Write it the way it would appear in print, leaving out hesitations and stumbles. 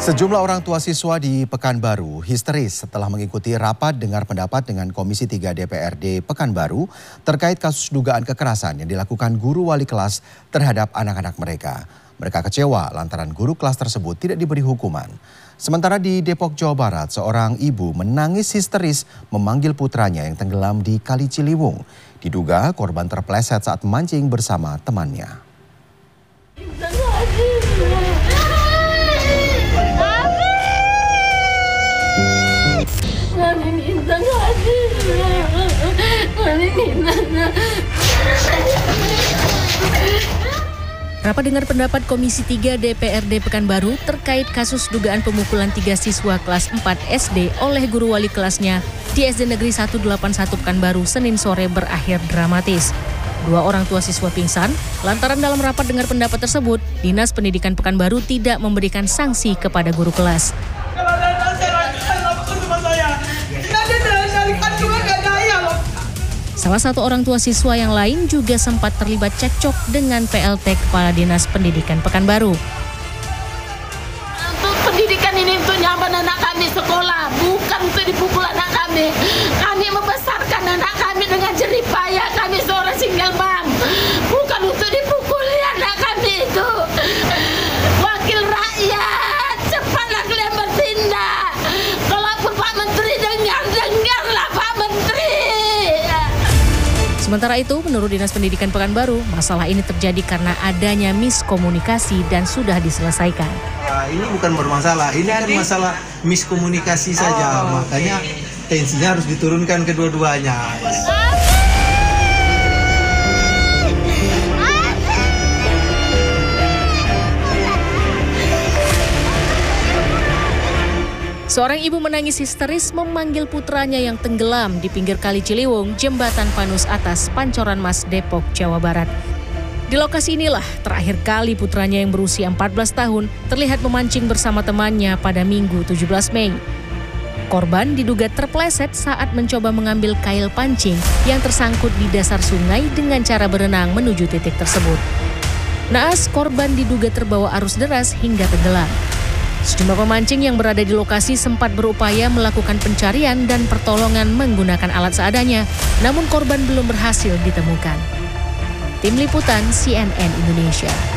Sejumlah orang tua siswa di Pekanbaru histeris setelah mengikuti rapat dengar pendapat dengan Komisi 3 DPRD Pekanbaru terkait kasus dugaan kekerasan yang dilakukan guru wali kelas terhadap anak-anak mereka. Mereka kecewa lantaran guru kelas tersebut tidak diberi hukuman. Sementara di Depok, Jawa Barat, seorang ibu menangis histeris memanggil putranya yang tenggelam di Kali Ciliwung. Diduga korban terpleset saat memancing bersama temannya. Rapat dengar pendapat Komisi 3 DPRD Pekanbaru terkait kasus dugaan pemukulan 3 siswa kelas 4 SD oleh guru wali kelasnya di SD Negeri 181 Pekanbaru Senin sore berakhir dramatis. 2 orang tua siswa pingsan lantaran dalam rapat dengar pendapat tersebut, Dinas Pendidikan Pekanbaru tidak memberikan sanksi kepada guru kelas. Salah satu orang tua siswa yang lain juga sempat terlibat cekcok dengan PLT Kepala Dinas Pendidikan Pekanbaru. Untuk pendidikan ini untuk nyaman anak kami sekolah, bukan untuk dipukul anak kami. Kami membesarkan anak kami dengan jerih payah, kami seorang single mom. Bukan untuk dipukuli anak kami itu. Wakil rakyat, cepatlah kalian bertindak. Kalaupun Pak Menteri dengarlah Pak Menteri. Sementara itu, menurut Dinas Pendidikan Pekanbaru, masalah ini terjadi karena adanya miskomunikasi dan sudah diselesaikan. Ini bukan bermasalah, ini kan masalah miskomunikasi saja, makanya tensinya harus diturunkan kedua-duanya. Seorang ibu menangis histeris memanggil putranya yang tenggelam di pinggir Kali Ciliwung, Jembatan Panus Atas, Pancoran Mas, Depok, Jawa Barat. Di lokasi inilah terakhir kali putranya yang berusia 14 tahun terlihat memancing bersama temannya pada Minggu 17 Mei. Korban diduga terpleset saat mencoba mengambil kail pancing yang tersangkut di dasar sungai dengan cara berenang menuju titik tersebut. Naas, korban diduga terbawa arus deras hingga tenggelam. Sejumlah pemancing yang berada di lokasi sempat berupaya melakukan pencarian dan pertolongan menggunakan alat seadanya, namun korban belum berhasil ditemukan. Tim Liputan CNN Indonesia.